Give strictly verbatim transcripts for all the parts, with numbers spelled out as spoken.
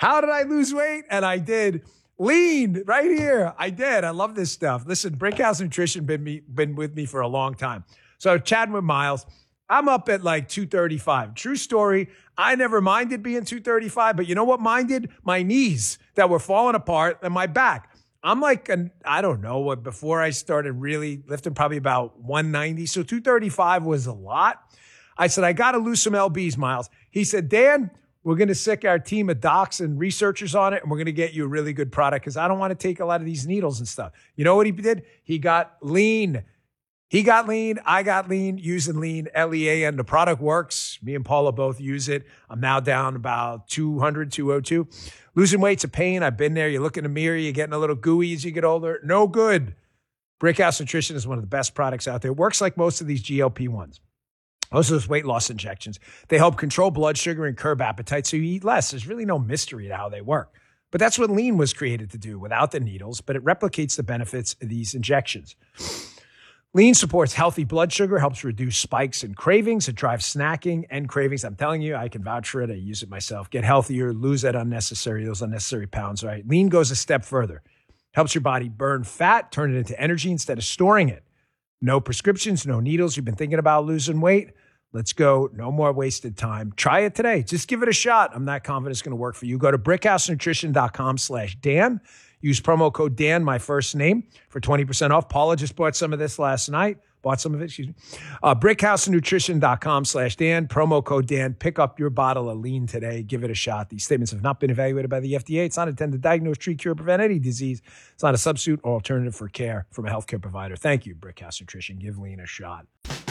How did I lose weight? And I did. Lean right here. I did. I love this stuff. Listen, Brickhouse Nutrition been me been with me for a long time. So chatting with Miles, I'm up at like two thirty-five. True story. I never minded being two thirty-five, but you know what minded? My knees that were falling apart and my back. I'm like, an, I don't know what, before I started really lifting, probably about one ninety. So two thirty-five was a lot. I said, I got to lose some L Bs, Miles. He said, Dan, we're going to sick our team of docs and researchers on it, and we're going to get you a really good product because I don't want to take a lot of these needles and stuff. You know what he did? He got lean. He got lean. I got lean using lean, L E A N. The product works. Me and Paula both use it. I'm now down about two hundred, two oh two. Losing weight's a pain. I've been there. You look in the mirror, you're getting a little gooey as you get older. No good. Brickhouse Nutrition is one of the best products out there. It works like most of these G L P ones. Most of those weight loss injections. They help control blood sugar and curb appetite so you eat less. There's really no mystery to how they work. But that's what lean was created to do without the needles, but it replicates the benefits of these injections. Lean supports healthy blood sugar, helps reduce spikes and cravings. It drives snacking and cravings. I'm telling you, I can vouch for it. I use it myself. Get healthier, lose that unnecessary, those unnecessary pounds, right? Lean goes a step further. Helps your body burn fat, turn it into energy instead of storing it. No prescriptions, no needles. You've been thinking about losing weight? Let's go. No more wasted time. Try it today. Just give it a shot. I'm not confident it's going to work for you. Go to brickhousenutrition.com slash Dan. Use promo code Dan, my first name, for twenty percent off. Paula just bought some of this last night. Bought some of it, excuse me. Uh, brickhousenutrition.com slash Dan. Promo code Dan. Pick up your bottle of lean today. Give it a shot. These statements have not been evaluated by the F D A. It's not intended to diagnose, treat, cure, prevent any disease. It's not a substitute or alternative for care from a healthcare provider. Thank you, Brickhouse Nutrition. Give lean a shot.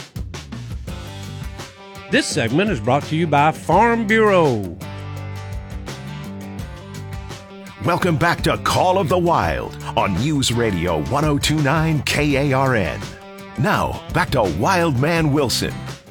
This segment is brought to you by Farm Bureau. Welcome back to Call of the Wild on News Radio ten twenty-nine K A R N. Now, back to Wildman Wilson.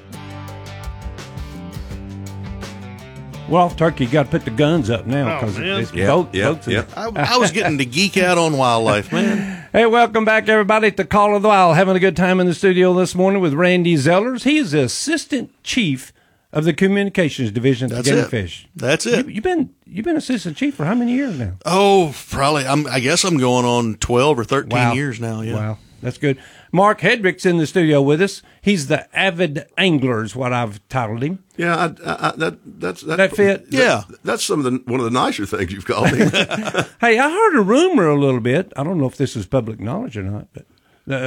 Well, Turkey, you got to put the guns up now Oh, because man. it's Yeah, boat, yeah, boats in yeah. it. I, I was getting to geek out on wildlife, man. Hey, welcome back, everybody, to Call of the Wild. Having a good time in the studio this morning with Randy Zellers. He is the Assistant Chief of the Communications Division at That's Game it. and Fish. That's it. You, you've been you've been Assistant Chief for how many years now? Oh, probably. I'm, I guess I'm going on twelve or thirteen Wow. years now. Yeah. Wow, that's good. Mark Hedrick's in the studio with us. He's the avid angler, is what I've titled him. Yeah, I, I, I, that that's that, That fit? Yeah. That's some of the one of the nicer things you've called me. Hey, I heard a rumor a little bit. I don't know if this is public knowledge or not, but uh,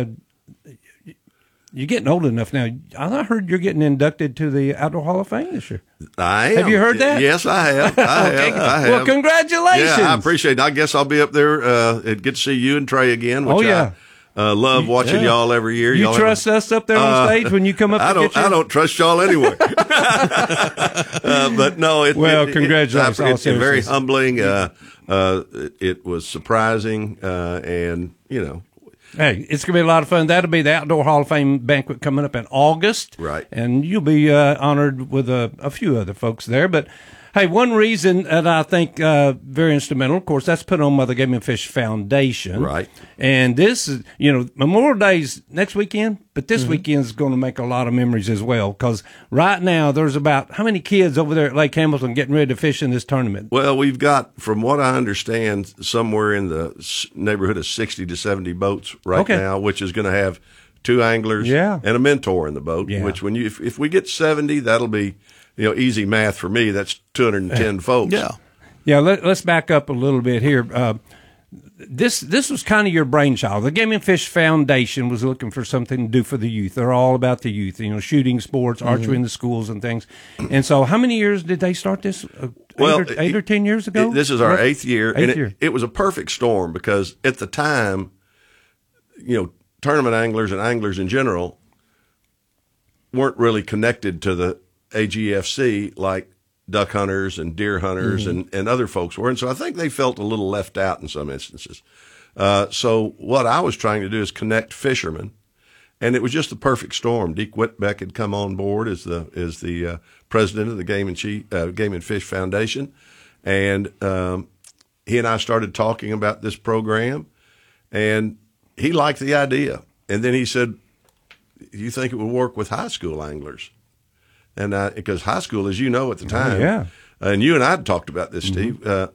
you're getting old enough now. I heard you're getting inducted to the Outdoor Hall of Fame this year. I am. Have you heard that? Yes, I have. I Okay. have. I have. Well, congratulations. Yeah, I appreciate it. I guess I'll be up there uh, and get to see you and Trey again. Which Oh, yeah. I uh, love watching yeah. y'all every year. You y'all trust have, us up there on uh, stage when you come up I to don't. get your... I don't trust y'all anyway. uh, but no, it, Well, it, congratulations, It, all it, it's very seriousness. humbling. Uh, uh, it, it was surprising, uh, and you know. Hey, it's going to be a lot of fun. That'll be the Outdoor Hall of Fame banquet coming up in August. Right. And you'll be uh, honored with a, a few other folks there. But, hey, one reason that I think uh, very instrumental, of course, that's put on by the Game and Fish Foundation. Right. And this is, you know, Memorial Day's next weekend, but this Mm-hmm. weekend's going to make a lot of memories as well. Because right now there's about how many kids over there at Lake Hamilton getting ready to fish in this tournament? Well, we've got, from what I understand, somewhere in the s- neighborhood of sixty to seventy boats right Okay. now, which is going to have two anglers Yeah. and a mentor in the boat. Yeah. Which, when you, if, if we get seventy, that'll be, you know, easy math for me. That's two hundred ten folks. Yeah. Yeah, let, let's back up a little bit here. Uh, this this was kind of your brainchild. The Game and Fish Foundation was looking for something to do for the youth. They're all about the youth, you know, shooting sports, Mm-hmm. archery in the schools and things. And so how many years did they start this? Uh, eight, Well, or, eight or ten years ago? It- this is our Roughly? eighth year, Eighth and it, year. it was a perfect storm because at the time, you know, tournament anglers and anglers in general weren't really connected to the A G F C like duck hunters and deer hunters Mm-hmm. and, and other folks were. And so I think they felt a little left out in some instances. Uh, so what I was trying to do is connect fishermen. And it was just the perfect storm. Deke Whitbeck had come on board as the as the uh, president of the Game and Chief, uh, Game and Fish Foundation, and um, he and I started talking about this program, and he liked the idea. And then he said, "Do you think it would work with high school anglers?" And I, because high school, as you know, at the time, yeah. and you and I had talked about this, Steve. Uh,